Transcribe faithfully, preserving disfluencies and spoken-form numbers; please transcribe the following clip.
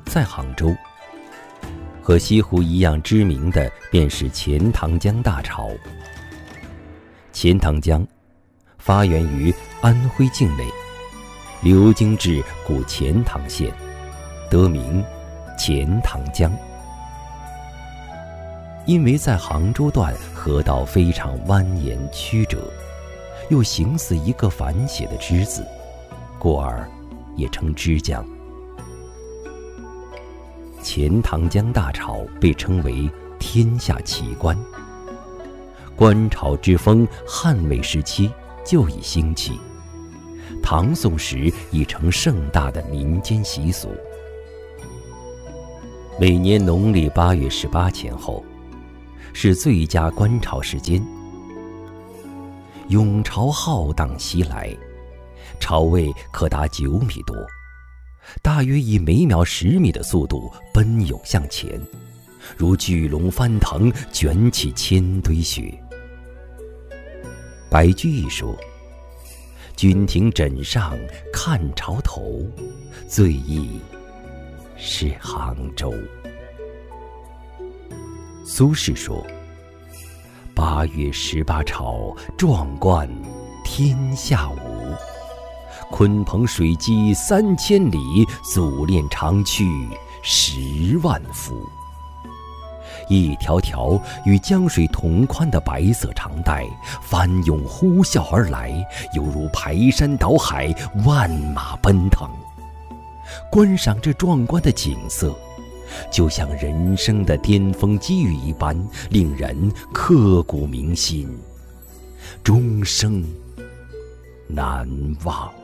在杭州。和西湖一样知名的便是钱塘江大潮。钱塘江发源于安徽境内，流经至古钱塘县，得名钱塘江。因为在杭州段河道非常蜿蜒曲折，又形似一个反写的之字，故而也称之江。钱塘江大潮被称为天下奇观。观潮之风汉魏时期就已兴起，唐宋时已成盛大的民间习俗。每年农历八月十八前后，是最佳观潮时间。涌潮浩荡袭来，潮位可达九米多，大约以每秒十米的速度奔涌向前，如巨龙翻腾，卷起千堆雪。白居易说：“君庭枕上看潮头，最忆是杭州。”苏轼说：“八月十八潮，壮观天下无。鲲鹏水击三千里，祖练长驱十万夫。”一条条与江水同宽的白色长带翻涌呼啸而来，犹如排山倒海，万马奔腾。观赏这壮观的景色，就像人生的巅峰机遇一般，令人刻骨铭心，终生难忘。